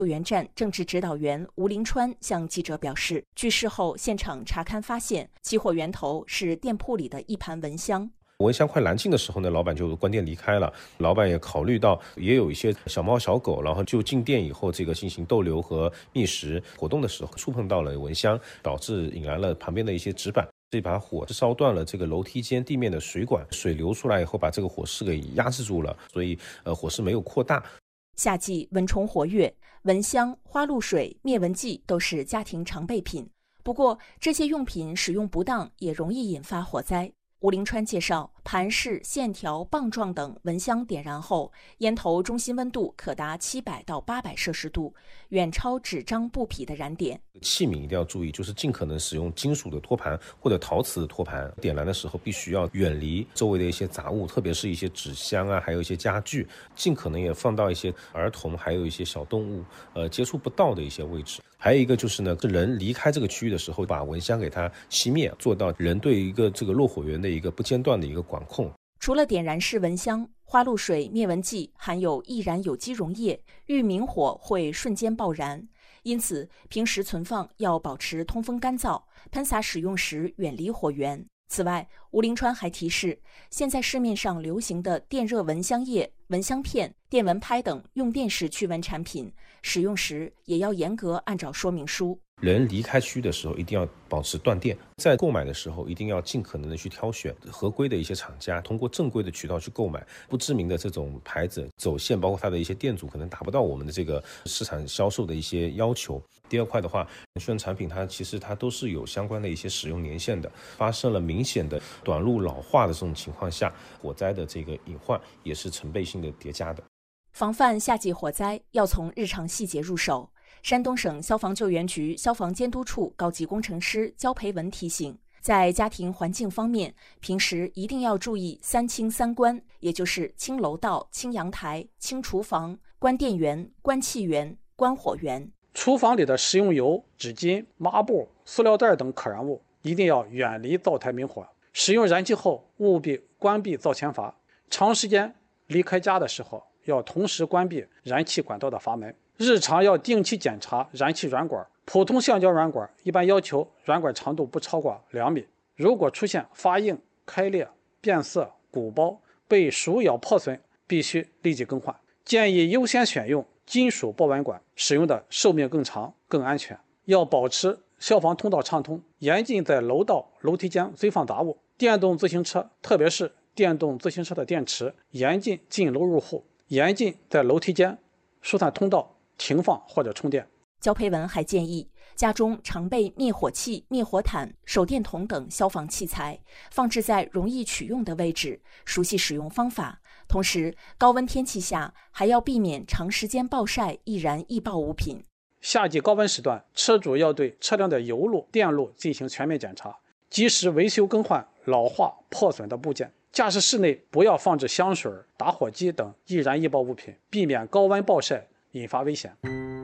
救援站政治指导员吴林川向记者表示，据事后现场查勘发现，起火源头是店铺里的一盘蚊香。 蚊香快燃尽的时候呢，老板就关店离开了。老板也考虑到也有一些小猫小狗，然后就进店以后进行逗留和觅食活动的时候，触碰到了蚊香，导致引燃了旁边的一些纸板。这把火烧断了这个楼梯间地面的水管，水流出来以后把这个火势给压制住了，所以火势没有扩大。 夏季蚊虫活跃，蚊香、花露水、灭蚊剂都是家庭常备品。不过，这些用品使用不当也容易引发火灾。吴林川介绍，盘式、线条、棒状等蚊香点燃后，烟头中心温度可达700到800摄氏度，远超纸张布匹的燃点。 器皿一定要注意，就是尽可能使用金属的托盘或者陶瓷的托盘。点燃的时候必须要远离周围的一些杂物，特别是一些纸箱啊，还有一些家具，尽可能也放到一些儿童还有一些小动物接触不到的一些位置。还有一个就是呢，人离开这个区域的时候，把蚊香给它熄灭，做到人对一个这个落火源的一个不间断的一个管控。 除了点燃式蚊香，花露水、灭蚊剂含有易燃有机溶液，遇明火会瞬间爆燃，因此平时存放要保持通风干燥，喷洒使用时远离火源。此外，吴林川还提示，现在市面上流行的电热蚊香液、蚊香片、电蚊拍等用电式驱蚊产品，使用时也要严格按照说明书。 人离开区的时候一定要保持断电，在购买的时候一定要尽可能的去挑选合规的一些厂家，通过正规的渠道去购买，不知名的这种牌子走线，包括它的一些店主可能达不到我们的这个市场销售的一些要求。第二块的话，宣传产品其实它都是有相关的一些使用年限的，发生了明显的短路老化的这种情况下，火灾的这个隐患也是成倍性的叠加的。 防范夏季火灾要从日常细节入手。山东省消防救援局消防监督处高级工程师焦培文提醒，在家庭环境方面，平时一定要注意3清3关，也就是清楼道、清阳台、清厨房、关电源、关气源、关火源。 厨房里的食用油、纸巾、抹布、塑料袋等可燃物一定要远离灶台明火。使用燃气后务必关闭灶前阀，长时间离开家的时候要同时关闭燃气管道的阀门。日常要定期检查燃气软管，普通橡胶软管一般要求软管长度不超过2米，如果出现发硬、开裂、变色、鼓包、被鼠咬破损，必须立即更换。建议优先选用金属包完管，使用的寿命更长、更安全。要保持消防通道畅通，严禁在楼道、楼梯间堆放杂物。电动自行车，特别是电动自行车的电池，严禁进楼入户，严禁在楼梯间、疏散通道停放或者充电。 焦培文还建议，家中常备灭火器、灭火毯、手电筒等消防器材，放置在容易取用的位置，熟悉使用方法。同时，高温天气下还要避免长时间暴晒易燃易爆物品。 夏季高温时段，车主要对车辆的油路、电路进行全面检查，及时维修更换老化破损的部件。驾驶室内不要放置香水、打火机等易燃易爆物品，避免高温暴晒引发危险。